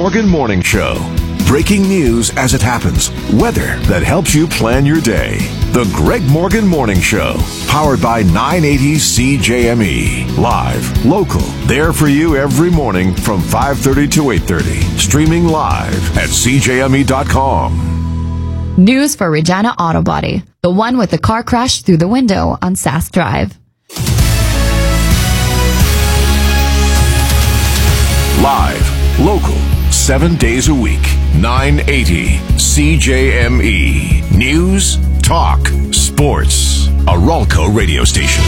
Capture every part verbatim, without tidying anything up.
Morgan Morning Show. Breaking news as it happens. Weather that helps you plan your day. The Greg Morgan Morning Show. Powered by nine eighty C J M E. Live, local, there for you every morning from five thirty to eight thirty. Streaming live at C J M E dot com. News for Regina Auto Body. The one with the car crash through the window on Sask Drive. Live, local, seven days a week. nine eighty C J M E. News, talk, sports. A Ralco radio station.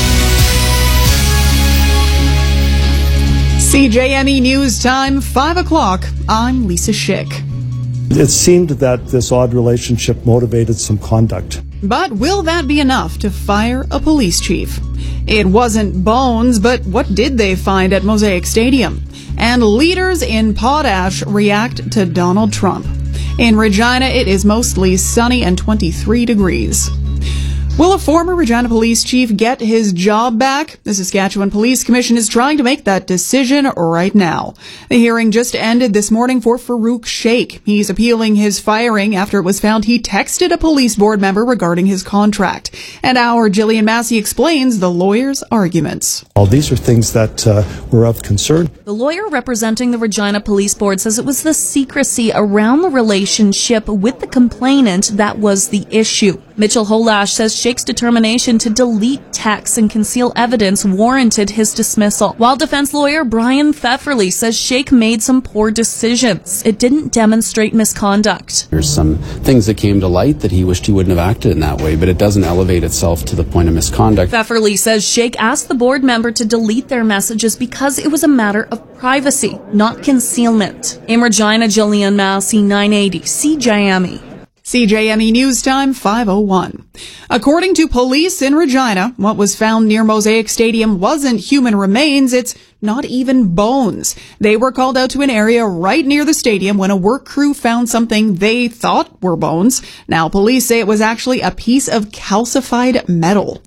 C J M E News Time, five o'clock. I'm Lisa Schick. It seemed that this odd relationship motivated some conduct. But will that be enough to fire a police chief? It wasn't bones, but what did they find at Mosaic Stadium? And leaders in Potash react to Donald Trump. In Regina, it is mostly sunny and twenty-three degrees. Will a former Regina police chief get his job back? The Saskatchewan Police Commission is trying to make that decision right now. The hearing just ended this morning for Farouk Sheikh. He's appealing his firing after it was found he texted a police board member regarding his contract. And our Jillian Massey explains the lawyer's arguments. All these are things that uh, were of concern. The lawyer representing the Regina Police Board says it was the secrecy around the relationship with the complainant that was the issue. Mitchell Holash says Sheikh's determination to delete texts and conceal evidence warranted his dismissal, while defense lawyer Brian Pfefferly says Sheikh made some poor decisions. It didn't demonstrate misconduct. There's some things that came to light that he wished he wouldn't have acted in that way, but it doesn't elevate itself to the point of misconduct. Pfefferly says Sheikh asked the board member to delete their messages because it was a matter of privacy, not concealment. In Regina, Jillian Massey, nine eighty C J M E. C J M E News Time, five oh one. According to police in Regina, what was found near Mosaic Stadium wasn't human remains, it's not even bones. They were called out to an area right near the stadium when a work crew found something they thought were bones. Now police say it was actually a piece of calcified metal.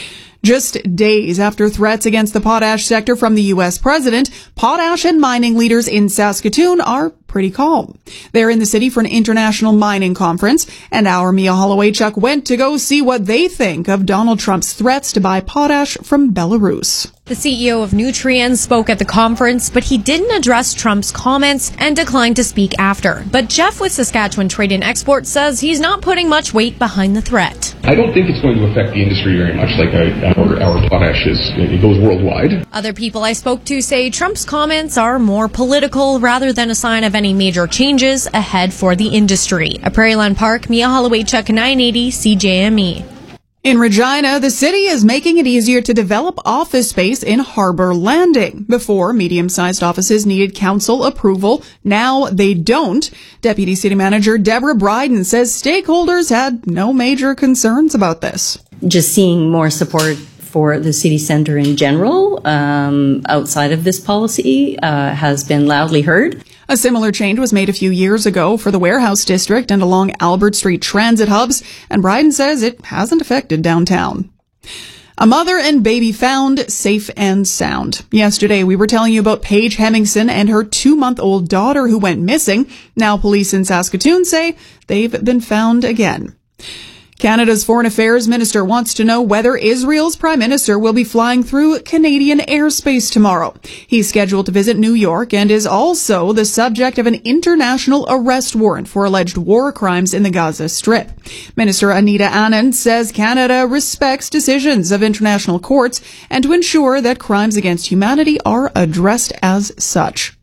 Just days after threats against the potash sector from the U S president, potash and mining leaders in Saskatoon are pretty calm. They're in the city for an international mining conference, and our Mia Holloway-Chuck went to go see what they think of Donald Trump's threats to buy potash from Belarus. The C E O of Nutrien spoke at the conference, but he didn't address Trump's comments and declined to speak after. But Jeff with Saskatchewan Trade and Export says he's not putting much weight behind the threat. I don't think it's going to affect the industry very much. Like our, our potash is, it goes worldwide. Other people I spoke to say Trump's comments are more political rather than a sign of any major changes ahead for the industry. At Prairieland Park, Mia Holloway-Chuck, nine eighty C J M E. In Regina, the city is making it easier to develop office space in Harbor Landing. Before, medium-sized offices needed council approval. Now they don't. Deputy City Manager Deborah Bryden says stakeholders had no major concerns about this. Just seeing more support for the city centre in general, um, outside of this policy, uh, has been loudly heard. A similar change was made a few years ago for the warehouse district and along Albert Street transit hubs, and Bryden says it hasn't affected downtown. A mother and baby found safe and sound. Yesterday, we were telling you about Paige Hemmingson and her two-month-old daughter who went missing. Now police in Saskatoon say they've been found again. Canada's Foreign Affairs Minister wants to know whether Israel's Prime Minister will be flying through Canadian airspace tomorrow. He's scheduled to visit New York and is also the subject of an international arrest warrant for alleged war crimes in the Gaza Strip. Minister Anita Anand says Canada respects decisions of international courts and to ensure that crimes against humanity are addressed as such.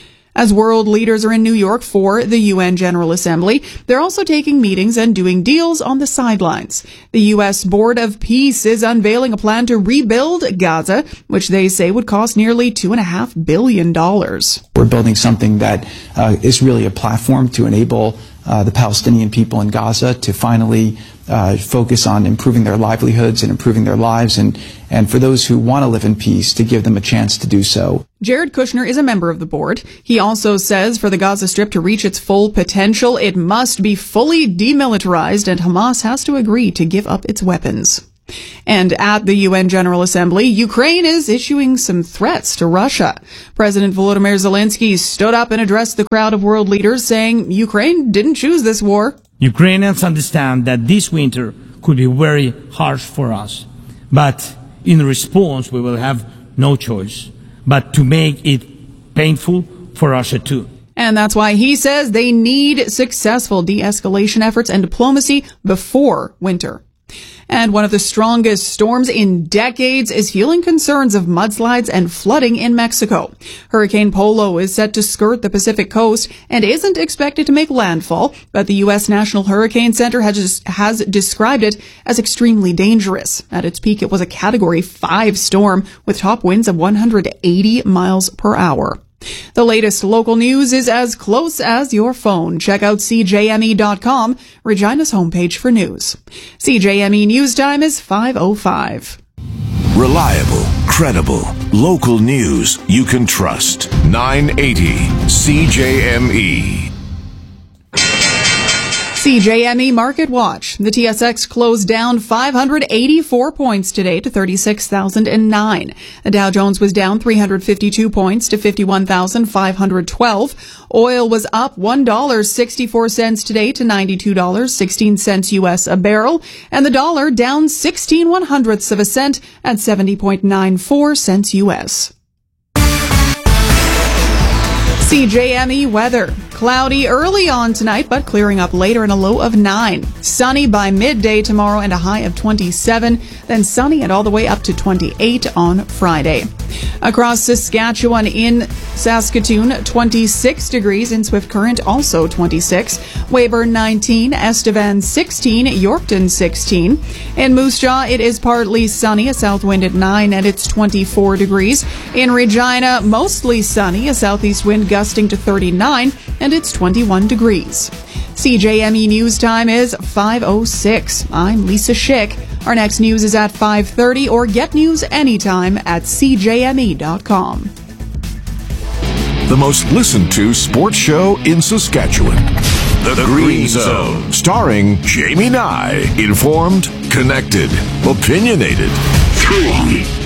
As world leaders are in New York for the U N General Assembly, they're also taking meetings and doing deals on the sidelines. The U S Board of Peace is unveiling a plan to rebuild Gaza, which they say would cost nearly two and a half billion dollars. We're building something that uh, is really a platform to enable uh, the Palestinian people in Gaza to finally uh, focus on improving their livelihoods and improving their lives, and, and for those who want to live in peace, to give them a chance to do so. Jared Kushner is a member of the board. He also says for the Gaza Strip to reach its full potential, it must be fully demilitarized, and Hamas has to agree to give up its weapons. And at the U N General Assembly, Ukraine is issuing some threats to Russia. President Volodymyr Zelensky stood up and addressed the crowd of world leaders, saying Ukraine didn't choose this war. Ukrainians understand that this winter could be very harsh for us, but in response, we will have no choice but to make it painful for Russia too. And that's why he says they need successful de-escalation efforts and diplomacy before winter. And one of the strongest storms in decades is fueling concerns of mudslides and flooding in Mexico. Hurricane Polo is set to skirt the Pacific coast and isn't expected to make landfall, but the U S National Hurricane Center has, has described it as extremely dangerous. At its peak, it was a Category five storm with top winds of one hundred eighty miles per hour. The latest local news is as close as your phone. Check out C J M E dot com, Regina's homepage for news. C J M E News Time is five oh five. Reliable, credible, local news you can trust. nine eighty C J M E. C J M E Market Watch. The T S X closed down five hundred eighty-four points today to thirty-six thousand nine. The Dow Jones was down three hundred fifty-two points to fifty-one thousand five hundred twelve. Oil was up one dollar and sixty-four cents today to ninety-two dollars and sixteen cents U S a barrel. And the dollar down sixteen one hundredths of a cent at seventy point nine four cents U S. C J M E weather. Cloudy early on tonight, but clearing up later and a low of nine. Sunny by midday tomorrow and a high of twenty-seven. Then sunny and all the way up to twenty-eight on Friday. Across Saskatchewan in Saskatoon, twenty-six degrees. In Swift Current, also twenty-six. Weyburn, nineteen. Estevan, sixteen. Yorkton, sixteen. In Moose Jaw, it is partly sunny, a south wind at nine, and it's twenty-four degrees. In Regina, mostly sunny, a southeast wind gusting to thirty-nine, and it's twenty-one degrees. C J M E News Time is five oh six. I'm Lisa Schick. Our next news is at five thirty, or get news anytime at C J M E dot com. The most listened to sports show in Saskatchewan. The, the Green, Green Zone. Zone. Starring Jamie Nye. Informed, connected, opinionated. Three.